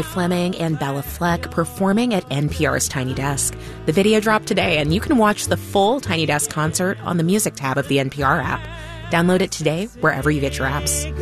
Fleming and Bella Fleck performing at NPR's Tiny Desk. The video dropped today, and you can watch the full Tiny Desk concert on the Music tab of the NPR app. Download it today wherever you get your apps.